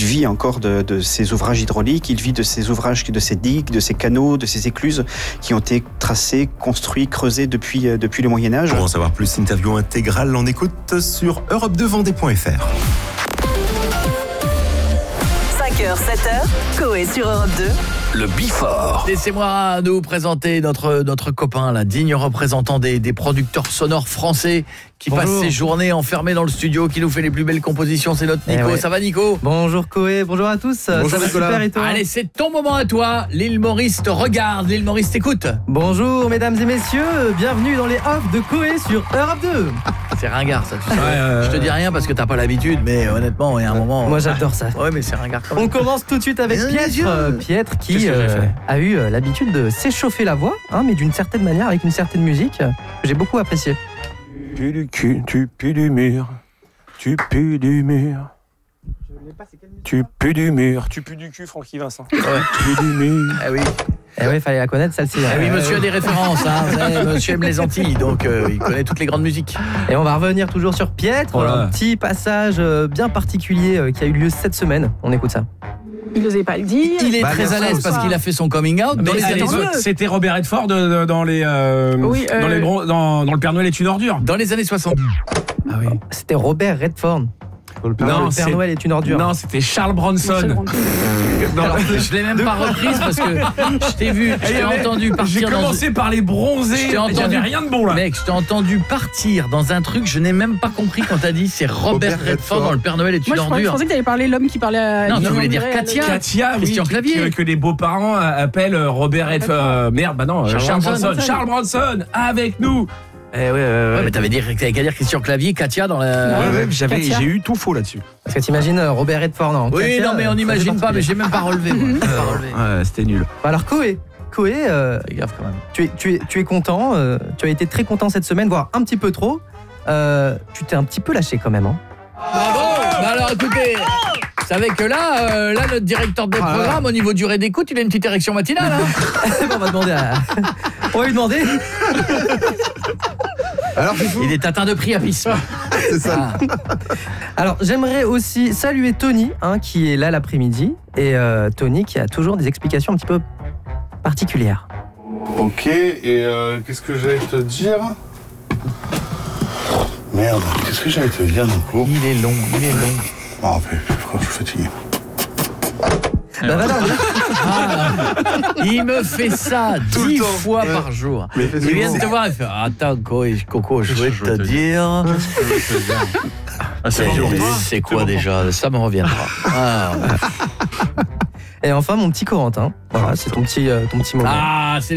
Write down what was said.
vit encore de ces ouvrages hydrauliques, il vit de ces ouvrages, de ces digues, de ces canaux, de ces écluses qui ont été tracés, construits, creusés depuis le Moyen-Âge. Pour en savoir plus, interview intégrale, on écoute sur europe2vendée.fr. 5h, 7h, Coé sur Europe 2. Le Bifort. Laissez-moi nous présenter notre copain, là, digne représentant des producteurs sonores français qui passe ses journées enfermé dans le studio, qui nous fait les plus belles compositions. C'est notre Nico. Ça va, Nico? Bonjour Coé, bonjour à tous. Bonjour, ça va super et toi? Allez, c'est ton moment à toi. L'île Maurice te regarde, l'île Maurice t'écoute. Bonjour mesdames et messieurs, bienvenue dans les offs de Coé sur Europe 2. C'est ringard ça, tu sais. Je te dis rien parce que t'as pas l'habitude, mais honnêtement, il y a un moment... Moi j'adore ça. Ouais, mais c'est ringard quand même. On commence tout de suite avec Pietre qui a eu l'habitude de s'échauffer la voix, mais d'une certaine manière, avec une certaine musique que j'ai beaucoup appréciée. Tu pues du cul, tu pues du mur, tu pues du mur. Tu pues du mur, tu pues du cul, Francky Vincent. Ouais. Tu pues du mur. Ah oui. Eh oui, fallait la connaître celle-ci. Ah oui, monsieur a des références, Vous savez, monsieur aime les Antilles, donc il connaît toutes les grandes musiques. Et on va revenir toujours sur Pietre, un petit passage bien particulier qui a eu lieu cette semaine. On écoute ça. Il n'osait pas le dire. Il est très à l'aise parce qu'il a fait son coming out. C'était Robert Redford dans le Père Noël est une ordure. Dans les années 60. Ah oui. C'était Robert Redford. Le Père Noël est une ordure. Non, c'était Charles Bronson. Alors, je l'ai même pas reprise parce que je t'ai vu, je t'ai entendu partir. J'ai commencé par les bronzés. Je t'ai entendu rien de bon là. Mec, je t'ai entendu partir dans un truc, je n'ai même pas compris quand t'as dit c'est Robert Redford dans le Père Noël est une ordure. Moi, je pensais que t'allais parler l'homme qui parlait à... Non, tu voulais dire Katia. Christian Clavier. Que les beaux-parents appellent Robert Redford. Charles Bronson. Charles Bronson avec nous. Ouais, mais t'avais qu'à dire Christian Clavier, Katia dans la... j'ai eu tout faux là-dessus. Parce que t'imagines Robert Redford, non? Oui, Katia, non, mais on n'imagine pas, mais j'ai même pas relevé. C'était nul. Alors Coé, fais gaffe quand même. tu es content, tu as été très content cette semaine, voire un petit peu trop. Tu t'es un petit peu lâché quand même. Bravo. Bah alors écoutez, vous savez que là notre directeur de programme au niveau durée d'écoute, il a une petite érection matinale. On va demander on va lui demander. Alors, il est atteint de priapisme. C'est ça. Alors j'aimerais aussi saluer Tony qui est là l'après-midi. Et Tony qui a toujours des explications un petit peu particulières. Ok, et qu'est-ce que j'allais te dire? Merde, qu'est-ce que j'allais te dire d'un coup? Il est long. Ah, mais je suis fatigué. Il me fait ça 10 fois par jour. Il vient de te voir et fait attends Coco, je vais te dire. C'est quoi déjà? Ça me reviendra. Et enfin mon petit Corentin, voilà, c'est ton petit moment. Ah, c'est